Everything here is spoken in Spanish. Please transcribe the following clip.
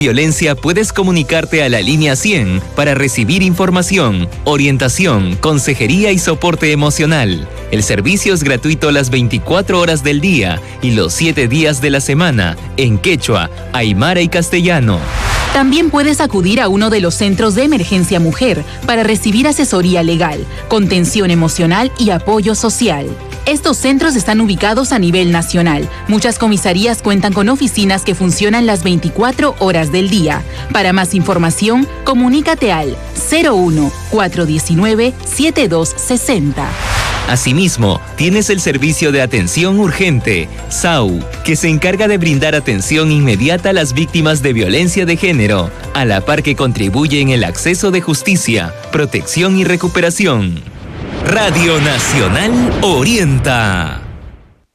Violencia, puedes comunicarte a la línea 100 para recibir información, orientación, consejería y soporte emocional. El servicio es gratuito las 24 horas del día y los 7 días de la semana en quechua, aymara y castellano. También puedes acudir a uno de los centros de emergencia mujer para recibir asesoría legal, contención emocional y apoyo social. Estos centros están ubicados a nivel nacional. Muchas comisarías cuentan con oficinas que funcionan las 24 horas del día. Para más información, comunícate al 01-419-7260. Asimismo, tienes el servicio de atención urgente, SAU, que se encarga de brindar atención inmediata a las víctimas de violencia de género, a la par que contribuye en el acceso de justicia, protección y recuperación. Radio Nacional orienta.